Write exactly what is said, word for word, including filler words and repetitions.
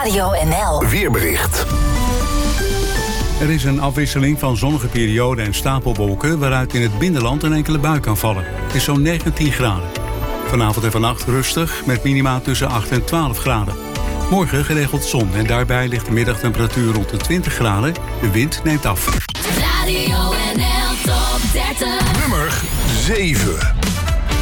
Radio N L Weerbericht. Er is een afwisseling van zonnige perioden en stapelwolken, waaruit in het binnenland een enkele bui kan vallen. Het is zo'n negentien graden. Vanavond en vannacht rustig, met minima tussen acht en twaalf graden. Morgen geregeld zon en daarbij ligt de middagtemperatuur rond de twintig graden. De wind neemt af. Radio N L Top dertig. Nummer zeven.